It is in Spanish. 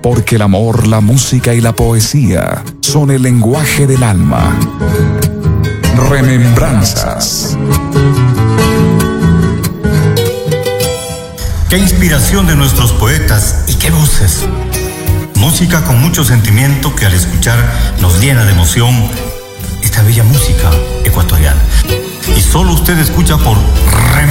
porque el amor, la música y la poesía son el lenguaje del alma. Remembranzas. Qué inspiración de nuestros poetas y qué voces. Música con mucho sentimiento que al escuchar nos llena de emoción esta bella música ecuatoriana. Y solo usted escucha por